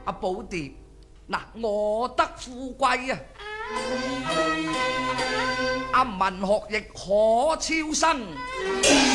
阿寶蝶，嗱，我得富貴啊，阿文學亦可超生。